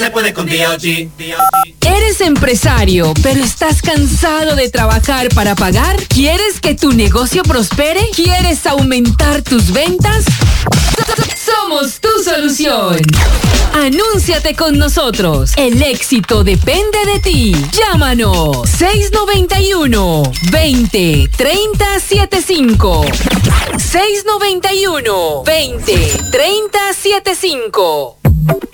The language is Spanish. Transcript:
Se puede con D.O.G. ¿Eres empresario, pero estás cansado de trabajar para pagar? ¿Quieres que tu negocio prospere? ¿Quieres aumentar tus ventas? Somos tu solución. Anúnciate con nosotros. El éxito depende de ti. Llámanos 691-20-30-75. 691-20-30-75.